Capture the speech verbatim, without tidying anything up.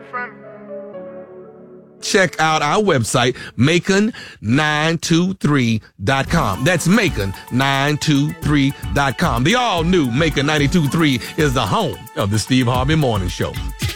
Check out our website, Macon nine two three dot com. That's Macon nine two three dot com. The all-new Macon ninety-two point three is the home of the Steve Harvey Morning Show.